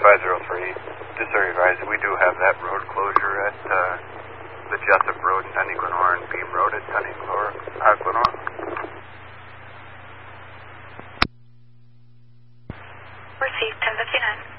503. Just so you advise, we do have that road closure at the Jessup Road in Tunny-Glenore and Beam Road at Tunny-Glenore. Received 1059.